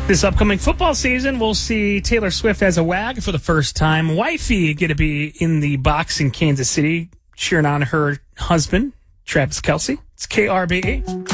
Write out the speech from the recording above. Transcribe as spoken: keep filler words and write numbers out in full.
This upcoming football season, we'll see Taylor Swift as a wag for the first time. Wifey going to be in the box in Kansas City cheering on her husband, Travis Kelce. It's K R B E.